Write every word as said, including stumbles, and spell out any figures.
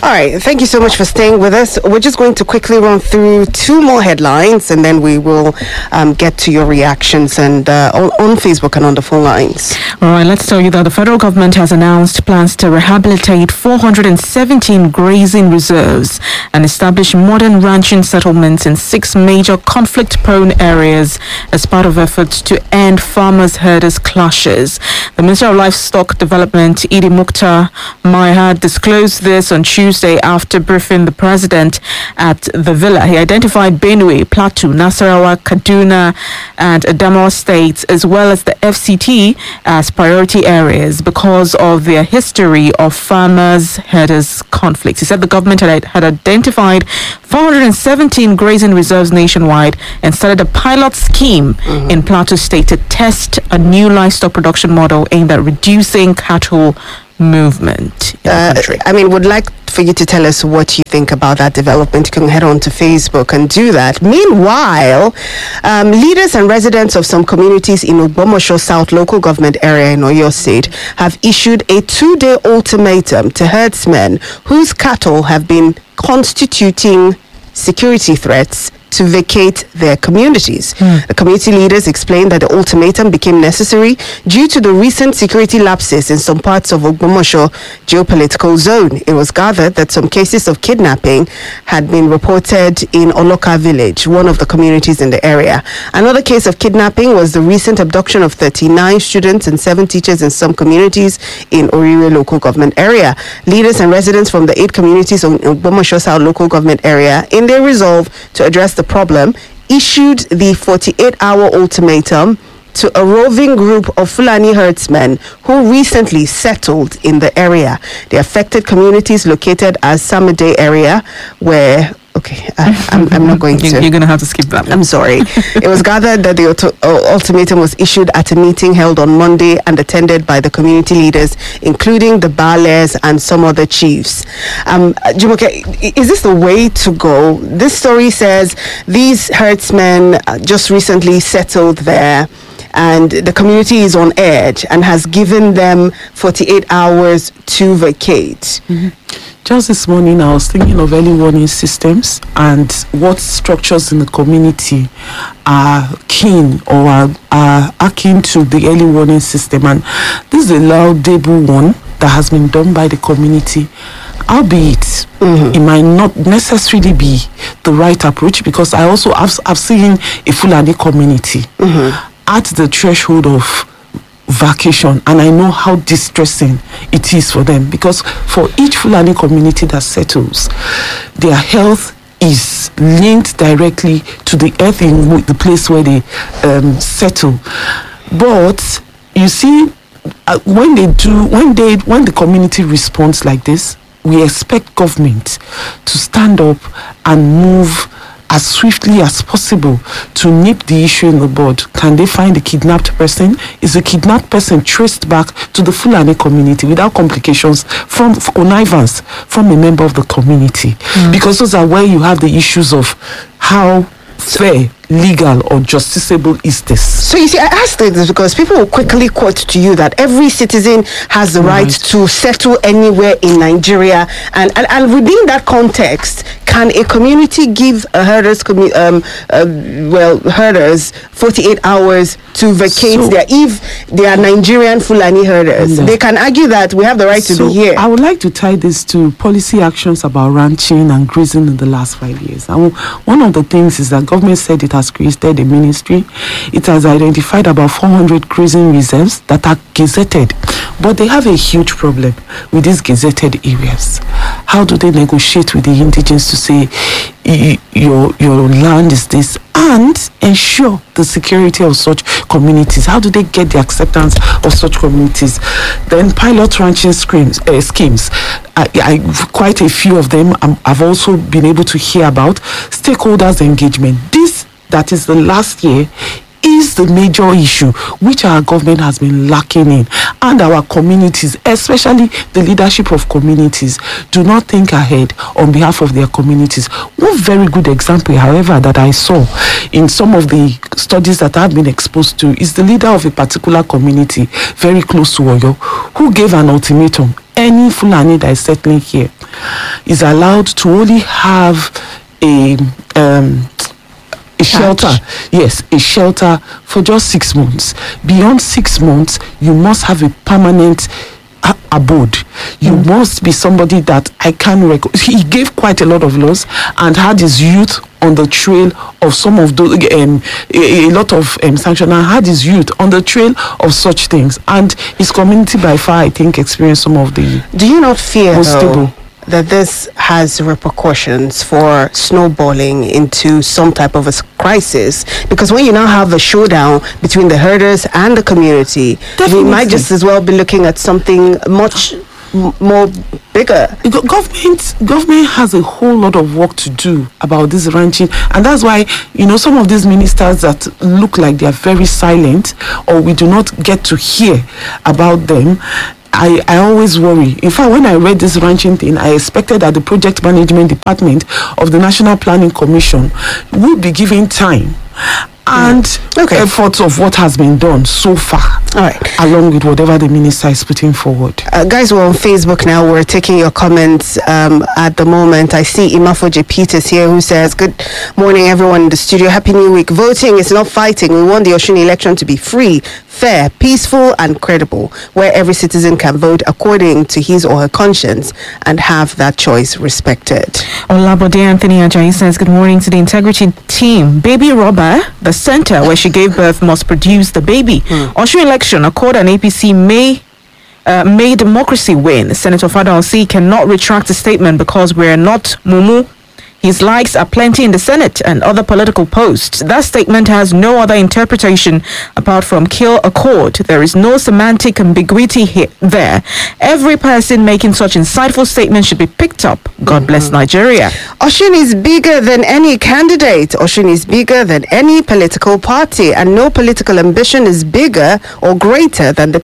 All right, thank you so much for staying with us. We're just going to quickly run through two more headlines, and then we will um, get to your reactions and uh, on, on Facebook and on the phone lines. All right, let's tell you that the federal government has announced plans to rehabilitate four hundred seventeen grazing reserves and establish modern ranching settlements in six major conflict-prone areas as part of efforts to end farmers-herders clashes. The Minister of Livestock Development, Idi Mukhtar Mahad, disclosed this on Tuesday after briefing the president at the villa. He identified Benue, Plateau, Nasarawa, Kaduna, and Adamawa states, as well as the F C T, as priority areas because of their history of farmers-herders conflicts. He said the government had, had identified four hundred seventeen grazing reserves nationwide and started a pilot scheme mm-hmm. in Plateau State to test a new livestock production model aimed at reducing cattle movement in uh, the country. I mean, would like for you to tell us what you think about that development. You can head on to Facebook and do that. Meanwhile, um, leaders and residents of some communities in Ogbomoso South local government area in Oyo State have issued a two-day ultimatum to herdsmen whose cattle have been constituting security threats to vacate their communities. Mm. The community leaders explained that the ultimatum became necessary due to the recent security lapses in some parts of Ogbomoso geopolitical zone. It was gathered that some cases of kidnapping had been reported in Oloka village, one of the communities in the area. Another case of kidnapping was the recent abduction of thirty-nine students and seven teachers in some communities in Orire local government area. Leaders and residents from the eight communities in Ogbomoso South local government area, in their resolve to address the problem, issued the forty-eight hour ultimatum to a roving group of Fulani herdsmen who recently settled in the area. The affected communities located as Samade area, where okay, I, I'm, I'm not going to. You're going to have to skip that. I'm sorry. It was gathered that the auto, uh, ultimatum was issued at a meeting held on Monday and attended by the community leaders, including the Bales and some other chiefs. Um, Jumoke, is this the way to go? This story says these herdsmen uh, just recently settled there, and the community is on edge and has given them forty-eight hours to vacate. Mm-hmm. Just this morning, I was thinking of early warning systems and what structures in the community are keen or are, are akin to the early warning system. And this is a laudable one that has been done by the community. Albeit, mm-hmm. it might not necessarily be the right approach, because I also have I've seen a Fulani community mm-hmm. at the threshold of vacation, and I know how distressing it is for them, because for each Fulani community that settles, their health is linked directly to the earth in the place where they um, settle. But you see, uh, when they do, when they, when the community responds like this, we expect government to stand up and move as swiftly as possible to nip the issue in the bud. Can they find the kidnapped person? Is the kidnapped person traced back to the Fulani community without complications from connivance from a member of the community? Mm. Because those are where you have the issues of how fair, legal, or justiciable is this. So you see, I asked this because people will quickly quote to you that every citizen has the right, right to settle anywhere in Nigeria, and, and and within that context, can a community give a herders commu- um uh, well herders forty-eight hours to vacate so, there if they are Nigerian Fulani herders? They can argue that we have the right so to be here. I would like to tie this to policy actions about ranching and grazing in the last five years. And one of the things is that government said it has created a ministry. It has identified about four hundred grazing reserves that are gazetted, but they have a huge problem with these gazetted areas. How do they negotiate with the indigents to say your your land is this and ensure the security of such communities? How do they get the acceptance of such communities? Then pilot ranching schemes, uh, schemes. I, I, quite a few of them um, I've also been able to hear about. Stakeholders engagement. This, that is the last year, is the major issue which our government has been lacking in, and our communities, especially the leadership of communities, do not think ahead on behalf of their communities. One very good example, however, that I saw in some of the studies that I've been exposed to is the leader of a particular community very close to Oyo, who gave an ultimatum: any Fulani that is settling here is allowed to only have a um, a shelter, yes, a shelter for just six months. Beyond six months, you must have a permanent a- abode. You mm. must be somebody that I can record. He gave quite a lot of laws and had his youth on the trail of some of those, um, a, a lot of um, sanctions, and had his youth on the trail of such things. And his community, by far, I think, experienced some of the. Do you not fear, most though, stable. that this has repercussions for snowballing into some type of a crisis? Because when you now have a showdown between the herders and the community, Definitely. we might just as well be looking at something much m- more bigger. Go- Government, government has a whole lot of work to do about this ranching, and that's why, you know, some of these ministers that look like they are very silent, or we do not get to hear about them. I, I always worry. In fact, when I read this ranching thing, I expected that the project management department of the National Planning Commission would be giving time and Mm. Okay. efforts of what has been done so far, All right. along with whatever the minister is putting forward. Uh, guys, we're on Facebook now. We're taking your comments um, at the moment. I see Imafoje Peters here, who says, good morning, everyone in the studio. Happy New Week. Voting is not fighting. We want the Osun election to be free, fair, peaceful, and credible, where every citizen can vote according to his or her conscience and have that choice respected. Olabode Anthony Ajayi says, good morning to the integrity team. Baby Robber, the center where she gave birth, must produce the baby. Mm. Osun election, Accord and A P C may uh, may democracy win. Senator Fada Osi cannot retract the statement because we're not Mumu. His likes are plenty in the Senate and other political posts. That statement has no other interpretation apart from kill Accord. There is no semantic ambiguity here, there. Every person making such insightful statements should be picked up. God bless Nigeria. Osun is bigger than any candidate. Osun is bigger than any political party, and no political ambition is bigger or greater than the